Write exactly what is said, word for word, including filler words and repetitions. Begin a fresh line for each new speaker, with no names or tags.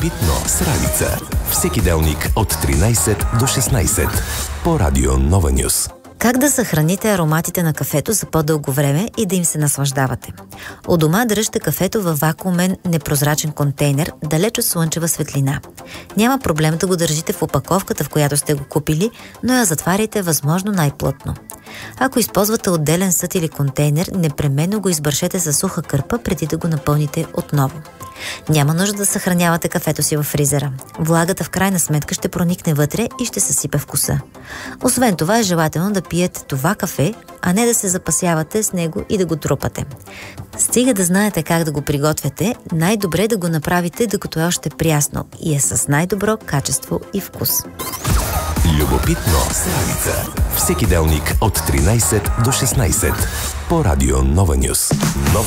Любопитно с Ралица. Всеки делник от тринайсет до шестнайсет по Радио Нова Нюз.
Как да съхраните ароматите на кафето за по-дълго време и да им се наслаждавате? У дома дръжте кафето във вакуумен непрозрачен контейнер, далеч от слънчева светлина. Няма проблем да го държите в опаковката, в която сте го купили, но я затваряйте възможно най-плътно. Ако използвате отделен съд или контейнер, непременно го избършете със суха кърпа, преди да го напълните отново. Няма нужда да съхранявате кафето си във фризера. Влагата в крайна сметка ще проникне вътре и ще съсипе вкуса. Освен това е желателно да пиете това кафе, а не да се запасявате с него и да го трупате. Стига да знаете как да го приготвяте, най-добре да го направите докато е още прясно и е с най-добро качество и вкус.
Любопитно с Ралица. Всеки делник от тринайсет до шестнайсет по Радио Нова Нюз.